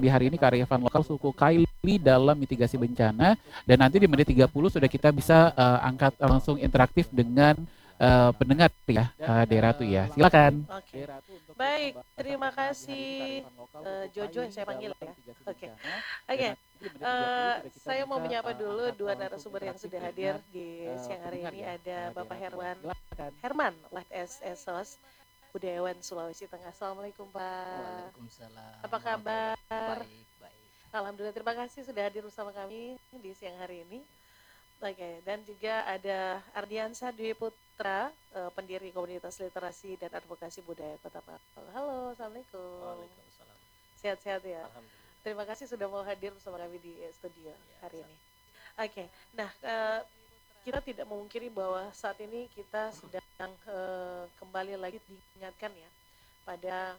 di hari ini kearifan lokal suku Kaili dalam mitigasi bencana, dan nanti di menit 30 sudah kita bisa angkat langsung interaktif dengan pendengar ya, Deratu ya. Silakan. Oke. Baik, terima kasih Jojo yang saya panggil ya. Oke. Oke. Saya mau menyapa dulu dua narasumber yang sudah hadir di siang hari ini. Ada Bapak Herman Esos, Budayawan Sulawesi Tengah. Assalamualaikum Pak. Waalaikumsalam. Apa kabar? Baik, baik. Alhamdulillah, terima kasih sudah hadir bersama kami di siang hari ini. Oke, dan juga ada Ardiansa Dwi Putra, pendiri komunitas literasi dan advokasi budaya Kota Palu. Halo, Assalamualaikum. Waalaikumsalam. Sehat-sehat ya. Alhamdulillah. Terima kasih sudah mau hadir bersama kami di studio hari ini. Oke, nah kita tidak memungkiri bahwa saat ini kita sedang kembali lagi diingatkan ya pada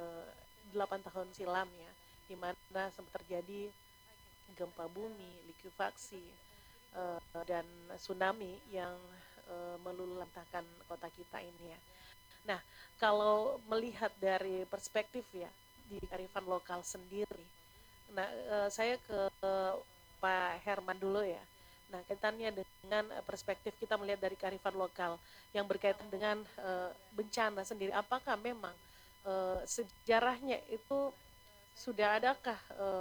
8 tahun silam ya, di mana sempat terjadi gempa bumi, likuifaksi, dan tsunami yang meluluhlantahkan kota kita ini ya. Nah, kalau melihat dari perspektif ya di kearifan lokal sendiri, nah saya ke Pak Herman dulu ya. Nah, kaitannya dengan perspektif kita melihat dari kearifan lokal yang berkaitan dengan bencana sendiri, apakah memang sejarahnya itu sudah adakah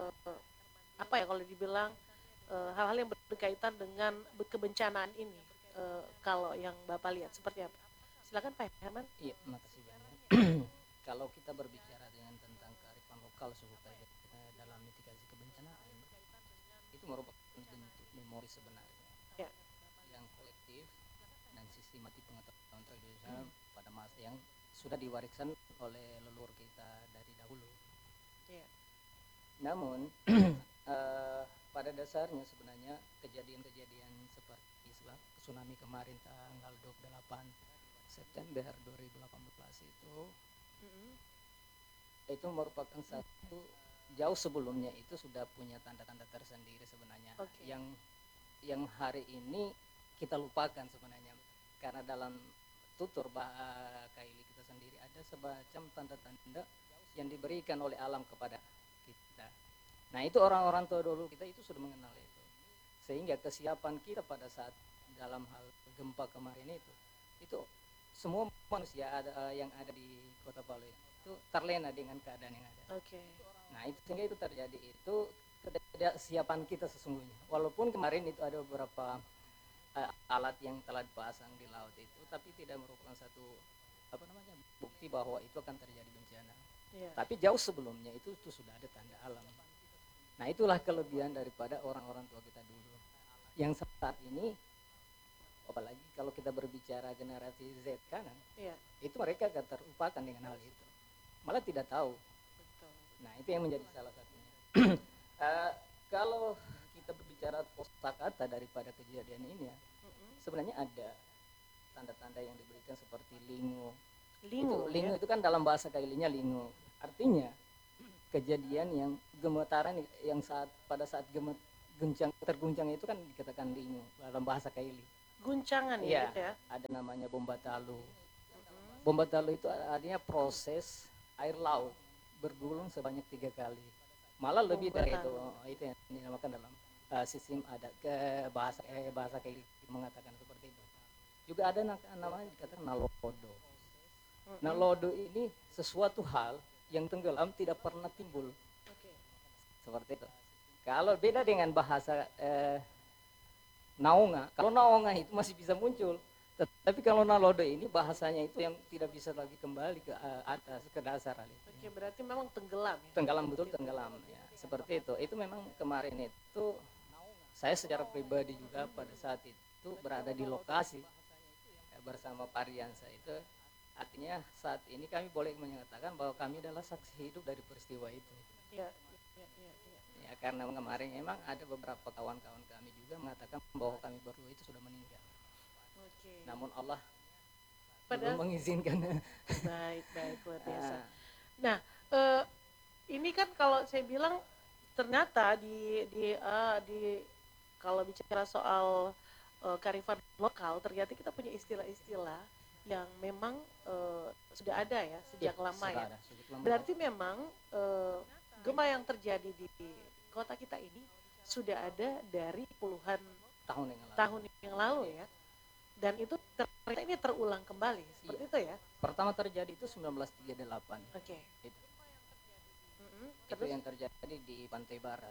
apa ya kalau dibilang hal-hal yang berkaitan dengan kebencanaan ini, kalau yang Bapak lihat seperti apa? Silakan Pak Herman. Iya, makasih banyak. Kalau kita berbicara dengan tentang kearifan lokal suku Kaili dalam mitigasi kebencanaan, itu merupakan bentuk memori sebenarnya Ya. yang kolektif dan sistematik pengetahuan tradisional pada masa yang sudah diwariskan oleh leluhur kita dari dahulu. Ya. Namun pada dasarnya sebenarnya kejadian-kejadian seperti tsunami kemarin tanggal 28 September 2018 itu merupakan satu, jauh sebelumnya itu sudah punya tanda-tanda tersendiri sebenarnya. Okay. Yang hari ini kita lupakan sebenarnya, karena dalam tutur Kaili kita sendiri ada semacam tanda-tanda yang diberikan oleh alam kepada kita. Nah, itu orang-orang tua dulu kita itu sudah mengenal itu, sehingga kesiapan kita pada saat dalam hal gempa kemarin itu semua manusia yang ada di Kota Palu itu terlena dengan keadaan yang ada. Okay. Nah, itu sehingga itu terjadi itu kesiapan kita sesungguhnya. Walaupun kemarin itu ada beberapa alat yang telah dipasang di laut itu, tapi tidak merupakan satu bukti bahwa itu akan terjadi bencana. Yeah. Tapi jauh sebelumnya itu sudah ada tanda alam. Nah, itulah kelebihan daripada orang-orang tua kita dulu. Yang saat ini, apalagi kalau kita berbicara generasi Z kanan, itu mereka akan terlupakan dengan hal itu. Malah tidak tahu. Betul. Nah, itu yang menjadi salah satunya. Kalau kita berbicara kosakata daripada kejadian ini ya, sebenarnya ada tanda-tanda yang diberikan seperti lingu. Lingu itu kan dalam bahasa Kailinya lingu. Artinya kejadian yang gemetaran yang pada saat terguncang itu kan dikatakan lingu dalam bahasa Kaili. Guncangan ya, gitu ya. Ada namanya bombatalu. Bombatalu itu artinya proses air laut bergulung sebanyak 3 kali. Malah lebih dari itu. Itu yang dinamakan dalam sistem ada ke bahasa Kaili mengatakan seperti itu. Juga ada namanya dikatakan nalodo. Nalodo ini sesuatu hal yang tenggelam tidak pernah timbul. Okay. Seperti itu. Kalau beda dengan bahasa naonga, kalau naonga itu masih bisa muncul, tapi kalau nalodo ini bahasanya itu yang tidak bisa lagi kembali ke atas, ke dasar. Oke, berarti memang tenggelam ya? Tenggelam, betul tenggelam ya. Seperti itu memang kemarin itu saya secara pribadi juga pada saat itu berada di lokasi bersama Pariansa itu. Artinya saat ini kami boleh menyatakan bahwa kami adalah saksi hidup dari peristiwa itu. Ya, karena kemarin memang ada beberapa kawan-kawan kami juga mengatakan bahwa kami berdua itu sudah meninggal. Okay. Namun Allah belum mengizinkan. Baik, luar biasa. Nah, ini kan kalau saya bilang ternyata di kalau bicara soal kearifan lokal, ternyata kita punya istilah-istilah yang memang sudah ada ya sejak lama ya. Berarti memang gempa yang terjadi di kota kita ini sudah ada dari puluhan tahun yang lalu ya. Dan itu ternyata ini terulang kembali seperti itu ya. Pertama terjadi itu 1938. Oke. Itu Terus yang terjadi di pantai barat.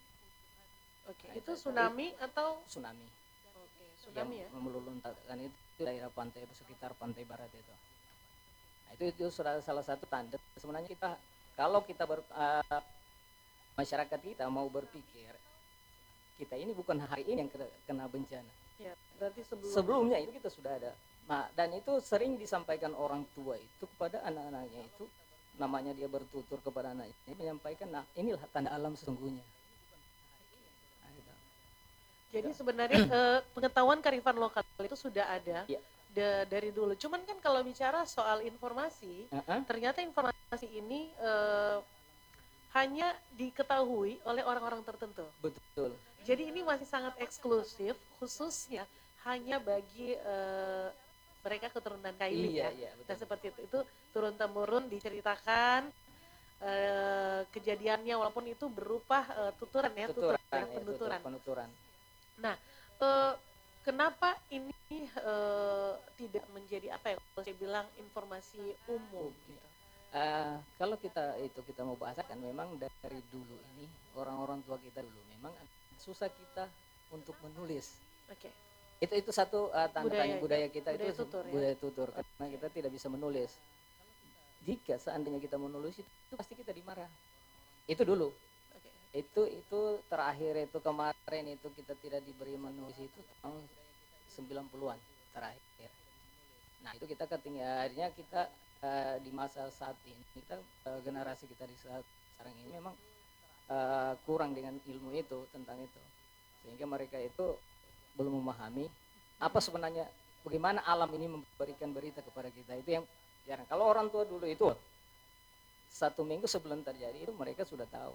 oke, itu tsunami atau Tsunami. oke, tsunami ya. Yang meluluntangkan itu daerah pantai sekitar pantai barat itu. Nah, itu sudah salah satu tanda sebenarnya kita kalau kita masyarakat kita mau berpikir kita ini bukan hari ini yang kena bencana. Ya, berarti Sebelumnya itu kita sudah ada. Nah, dan itu sering disampaikan orang tua itu kepada anak-anaknya itu, namanya dia bertutur kepada anaknya, menyampaikan, nah inilah tanda alam sesungguhnya. Nah, gitu. Jadi sebenarnya pengetahuan kearifan lokal itu sudah ada dari dulu. Cuman kan kalau bicara soal informasi, ternyata informasi ini hanya diketahui oleh orang-orang tertentu. Betul. Jadi ini masih sangat eksklusif, khususnya hanya bagi mereka keturunan Kaili ya. Dan seperti itu turun-temurun diceritakan kejadiannya, walaupun itu berupa tuturan ya, penuturan. Nah, kenapa ini tidak menjadi apa ya? Kalau saya bilang informasi umum. Gitu. Kalau kita mau bahasakan, memang dari dulu ini orang-orang tua kita dulu memang susah kita untuk menulis. Oke. Itu satu tanda budaya kita, budaya itu tutur, budaya tutur karena kita tidak bisa menulis. Jika seandainya kita menulis itu pasti kita dimarah. Itu dulu. Itu terakhir itu kemarin itu kita tidak diberi menulis itu tahun 90-an terakhir. Nah, itu kita akhirnya kita di masa saat ini kita generasi kita di saat sekarang ini memang kurang dengan ilmu itu tentang itu, sehingga mereka itu belum memahami apa sebenarnya bagaimana alam ini memberikan berita kepada kita. Itu yang jarang. Kalau orang tua dulu itu 1 minggu sebelum terjadi itu mereka sudah tahu.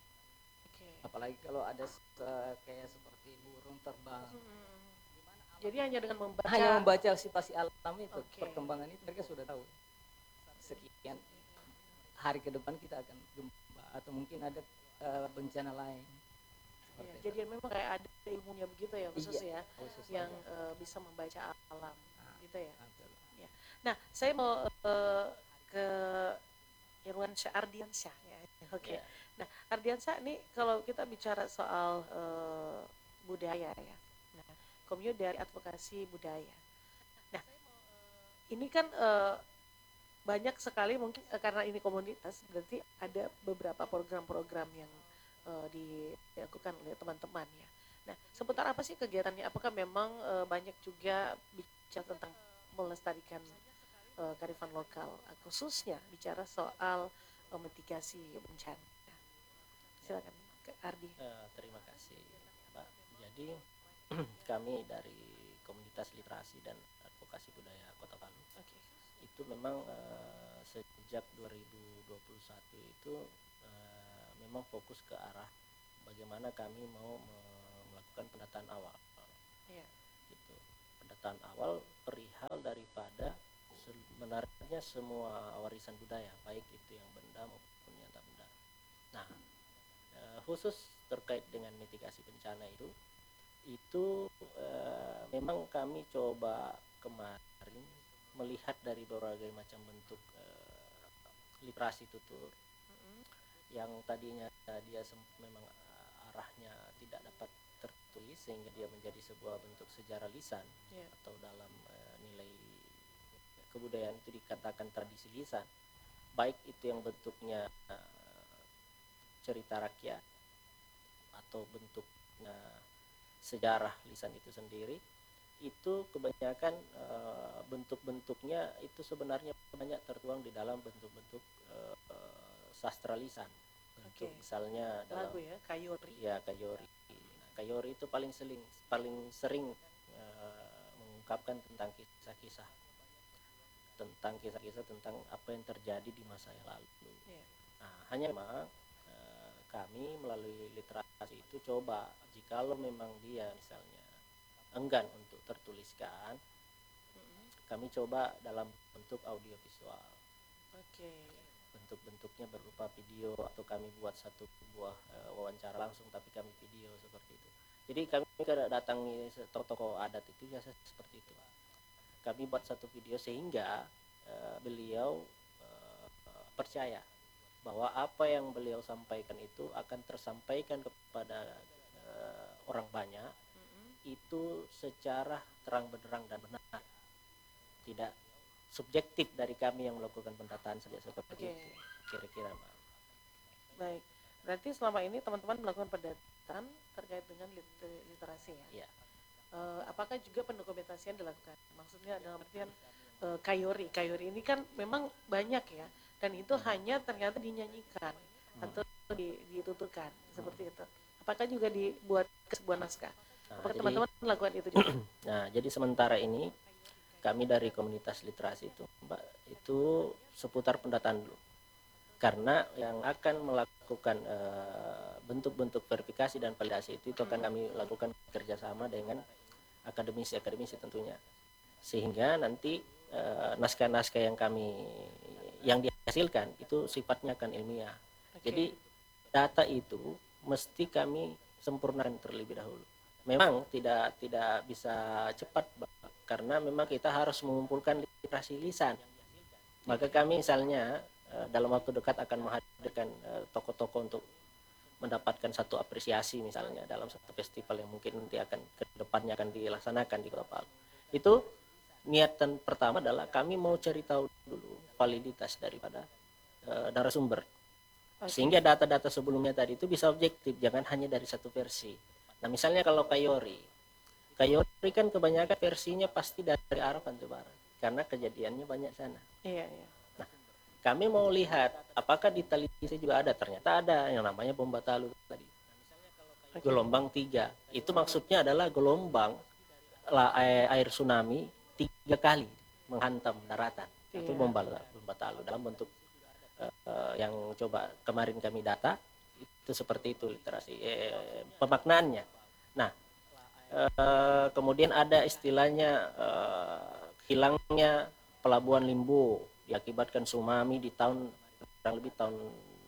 Apalagi kalau ada kayak seperti burung terbang. Jadi hanya dengan membaca situasi alam itu, perkembangan itu mereka sudah tahu. Sekian hari ke depan kita akan gempa atau mungkin ada bencana lain. Jadi memang kayak ada ilmunya begitu ya, khusus yang bisa membaca alam gitu ya. Nah, saya mau ke Irwansyah Ardiansyah ya. Oke. Nah, Ardiansyah ini kalau kita bicara soal budaya ya. Nah, Komio dari advokasi budaya. Nah, ini kan banyak sekali mungkin karena ini komunitas, berarti ada beberapa program-program yang dilakukan oleh teman-teman ya. Nah, seputar apa sih kegiatannya? Apakah memang banyak juga bicara tentang melestarikan kearifan lokal, khususnya bicara soal mitigasi bencana? Silakan, Ardi. Terima kasih, Pak. Jadi kami dari komunitas literasi dan advokasi budaya Kota Palu itu memang sejak 2021 itu memang fokus ke arah bagaimana kami mau melakukan pendataan awal. Gitu. Pendataan awal perihal daripada sebenarnya semua warisan budaya, baik itu yang benda maupun yang tak benda. Nah, khusus terkait dengan mitigasi bencana itu memang kami coba kemarin melihat dari berbagai macam bentuk literasi tutur yang tadinya dia memang arahnya tidak dapat tertulis sehingga dia menjadi sebuah bentuk sejarah lisan atau dalam nilai kebudayaan itu dikatakan tradisi lisan, baik itu yang bentuknya cerita rakyat atau bentuknya sejarah lisan itu sendiri, itu kebanyakan bentuk-bentuknya itu sebenarnya banyak tertuang di dalam bentuk-bentuk sastra lisan. Bentuk misalnya dalam lagu ya, Kayori. Ya, Kayori. Nah, Kayori itu paling sering mengungkapkan tentang kisah-kisah tentang apa yang terjadi di masa yang lalu. Nah, hanya memang kami melalui literasi itu coba jikalau memang dia misalnya enggan untuk tertuliskan, kami coba dalam bentuk audiovisual. bentuk-bentuknya berupa video atau kami buat satu buah wawancara langsung tapi kami video seperti itu. Jadi kami kada datangi tokoh adat itu biasa seperti itu. Kami buat satu video sehingga beliau percaya bahwa apa yang beliau sampaikan itu akan tersampaikan kepada orang banyak itu secara terang benderang dan benar, tidak subjektif dari kami yang melakukan pendataan saja seperti itu kira-kira, Mbak. Baik, berarti selama ini teman-teman melakukan pendataan terkait dengan literasi ya? Iya. Apakah juga pendokumentasian dilakukan? Maksudnya dalam artian kayori ini kan memang banyak ya, dan itu hanya ternyata dinyanyikan atau dituturkan seperti itu. Apakah juga dibuat sebuah naskah? Apakah teman-teman melakukan itu juga? Nah, jadi sementara ini kami dari komunitas literasi itu, Mbak, itu seputar pendataan dulu. Karena yang akan melakukan bentuk-bentuk verifikasi dan validasi itu akan kami lakukan kerjasama dengan akademisi tentunya. Sehingga nanti naskah-naskah yang dihasilkan itu sifatnya akan ilmiah. Jadi data itu mesti kami sempurnakan terlebih dahulu. Memang tidak bisa cepat, karena memang kita harus mengumpulkan literasi lisan. Maka kami misalnya dalam waktu dekat akan menghadirkan tokoh-tokoh untuk mendapatkan satu apresiasi misalnya dalam satu festival yang mungkin nanti akan ke depannya akan dilaksanakan di Kota Palu. Itu niatan pertama adalah kami mau cari tahu dulu validitas daripada narasumber. Sehingga data-data sebelumnya tadi itu bisa objektif, jangan hanya dari satu versi. Nah, misalnya kalau Kayori kan kebanyakan versinya pasti dari Arab atau Barat, karena kejadiannya banyak sana. Iya. Nah, kami mau lihat apakah di Talise juga ada, ternyata ada yang namanya bom Batalu tadi. Gelombang 3, itu maksudnya adalah gelombang air tsunami 3 kali menghantam daratan. Itu bom Batalu dalam bentuk yang coba kemarin kami data itu seperti itu literasi pemaknaannya. Nah, kemudian ada istilahnya hilangnya pelabuhan Limbo diakibatkan tsunami di tahun kurang lebih tahun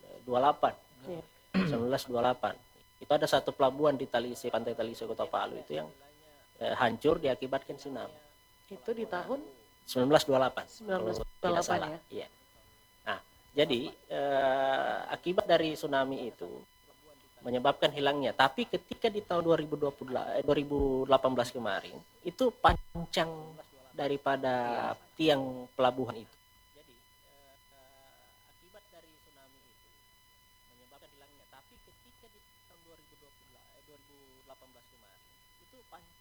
1928. Itu ada satu pelabuhan di Talise, pantai Talise Kota Palu itu yang hancur diakibatkan tsunami. Itu di tahun 1928. 1928 ya. Iya. Nah, jadi akibat dari tsunami itu menyebabkan hilangnya. Tapi ketika di tahun 2018 kemarin itu pancang daripada tiang pelabuhan itu. Jadi akibat dari tsunami itu menyebabkan hilangnya. Tapi ketika di tahun 2018 kemarin itu pancang